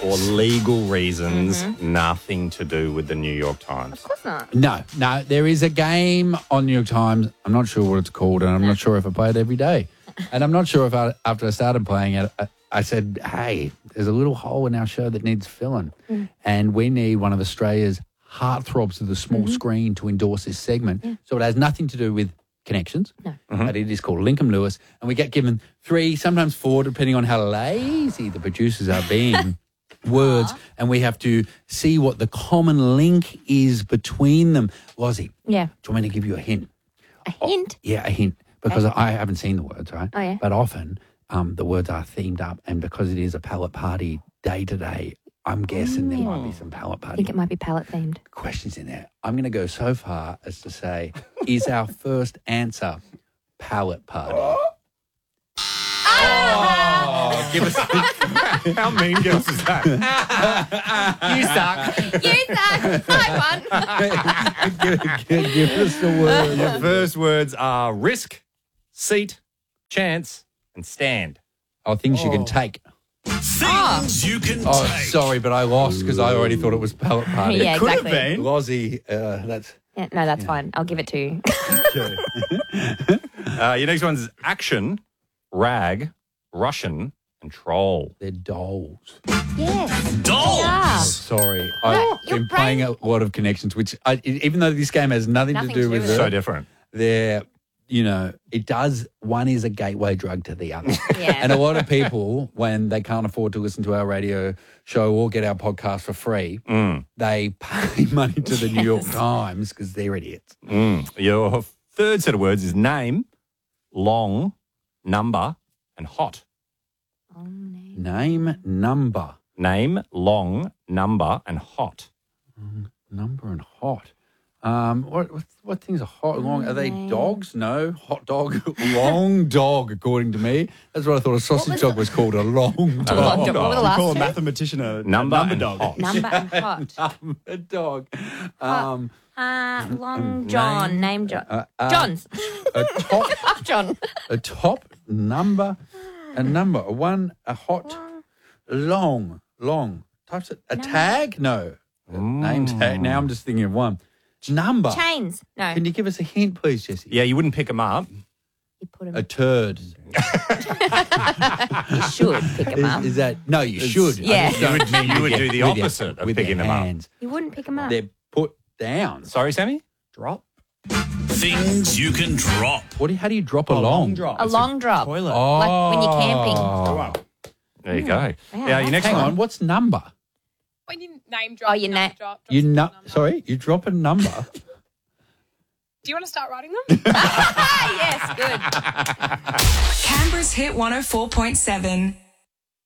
or legal reasons, nothing to do with the New York Times. Of course not. No. There is a game on New York Times. I'm not sure what it's called, and I'm not sure if I play it every day. And I'm not sure if after I started playing it, I said, hey, there's a little hole in our show that needs filling. And we need one of Australia's heartthrobs of the small screen to endorse this segment. Yeah. So it has nothing to do with connections, but it is called Lincoln Lewis. And we get given 3, sometimes 4, depending on how lazy the producers are being, words. And we have to see what the common link is between them. Lozzie, Yeah. do you want me to give you a hint? A hint? Yeah, a hint. Because I haven't seen the words, right? Oh, yeah. But often the words are themed up, and because it is a palette party day to day, I'm guessing there might be some palette I party think it might be palette themed. questions in there. I'm going to go so far as to say, is our first answer palette party? Oh, give us How mean girls is that? you suck. You suck. I won. give us the word. Your first words are risk, seat, chance, and stand. Oh, things you can take. Things you can Oh, take. sorry, but I lost because I already thought it was palette party. Yeah, Could have exactly. been. Lozzie, that's... Yeah, no, that's fine. I'll give it to you. Your next one's action, rag, Russian, and troll. They're dolls. Yes. Dolls. Sorry. I've your been playing a lot of connections, which even though this game has nothing to do with So it, different. they're, it does, one is a gateway drug to the other. Yeah. And a lot of people, when they can't afford to listen to our radio show or get our podcast for free, they pay money to the New York Times because they're idiots. Your third set of words is name, long, number, and hot. Name, number. Name, long, number, and hot. Number and hot. What things are hot? Long? Are they dogs? No. Hot dog. Long dog, according to me. That's what I thought a sausage dog was called, a long What dog. were the last Call a two? mathematician a Number number and dog. hot. Number and hot. A dog. Long John. Name John. John's. A top, John. a top number, a number, a one, a hot, long. Types it. A tag? No. A name tag. Now I'm just thinking of one. Number. Chains. No. Can you give us a hint, please, Jessie? Yeah, you wouldn't pick them up. You put him. A turd. You should pick him up. Is that? No, you should. Yeah. You would do the With your- opposite of with picking your them up. hands. You wouldn't pick him up. They're put down. Sorry, Sammy? Drop. Things you can drop. How do you drop a long? drop. A long drop. Toilet. Oh. Like when you're camping. Oh, wow. There you go. Wow, Yeah, your next Hang one. on, what's number? When you name drop, Oh, you number na- drop. Sorry, you drop a number. Do you want to start writing them? Yes, good. Canberra's Hit 104.7.